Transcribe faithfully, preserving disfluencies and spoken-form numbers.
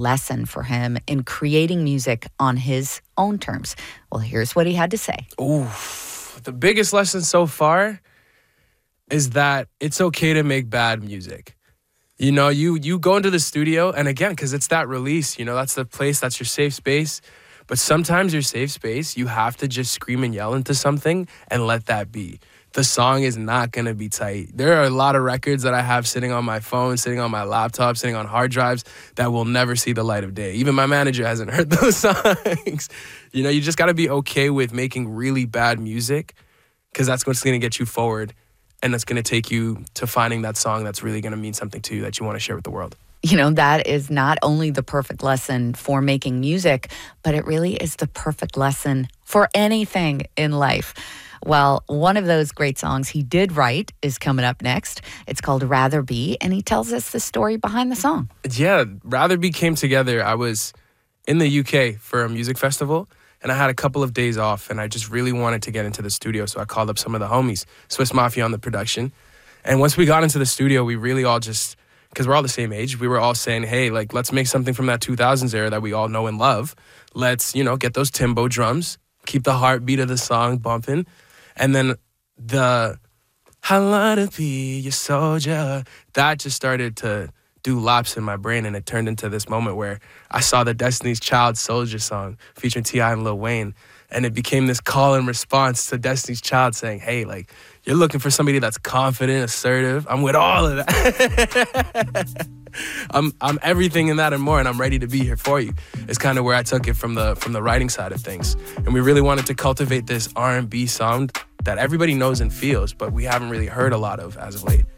lesson for him in creating music on his own terms. Well, here's what he had to say. Ooh, the biggest lesson so far is that it's okay to make bad music. You know, you you go into the studio, and again, because it's that release, you know, that's the place, that's your safe space. But sometimes your safe space, you have to just scream and yell into something and let that be. The song is not going to be tight. There are a lot of records that I have sitting on my phone, sitting on my laptop, sitting on hard drives that will never see the light of day. Even my manager hasn't heard those songs. You know, you just got to be okay with making really bad music, because that's what's going to get you forward. And that's going to take you to finding that song that's really going to mean something to you that you want to share with the world. You know, that is not only the perfect lesson for making music, but it really is the perfect lesson for anything in life. Well, one of those great songs he did write is coming up next. It's called Rather Be, and he tells us the story behind the song. Yeah, Rather Be came together. I was in the U K for a music festival, and I had a couple of days off, and I just really wanted to get into the studio, so I called up some of the homies, Swiss Mafia on the production. And once we got into the studio, we really all just, because we're all the same age, we were all saying, hey, like, let's make something from that two thousands era that we all know and love. Let's, you know, get those timbo drums, keep the heartbeat of the song bumping. And then the, I love to be your soldier, that just started to do laps in my brain, and it turned into this moment where I saw the Destiny's Child Soldier song featuring T I and Lil Wayne, and it became this call and response to Destiny's Child saying, hey, like, you're looking for somebody that's confident, assertive. I'm with all of that. I'm I'm everything in that and more, and I'm ready to be here for you. It's kind of where I took it from the from the writing side of things. And we really wanted to cultivate this R and B sound that everybody knows and feels, but we haven't really heard a lot of as of late.